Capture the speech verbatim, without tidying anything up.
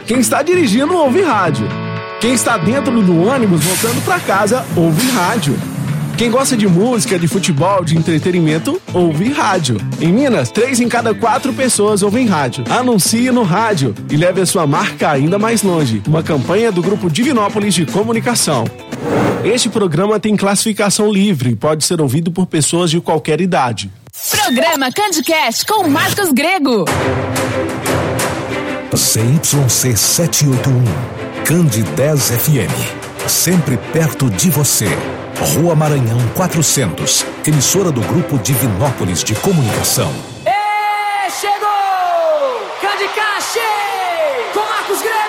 Quem está dirigindo ouve rádio. Quem está dentro do ônibus voltando para casa ouve rádio. Quem gosta de música, de futebol, de entretenimento, ouve rádio. Em Minas, três em cada quatro pessoas ouvem rádio. Anuncie no rádio e leve a sua marca ainda mais longe. Uma campanha do Grupo Divinópolis de Comunicação. Este programa tem classificação livre e pode ser ouvido por pessoas de qualquer idade. Programa Candicast com Marcos Grego. C Y C setecentos e oitenta e um, Candi dez F M. Sempre perto de você. Rua Maranhão quatrocentos, emissora do Grupo Divinópolis de Comunicação.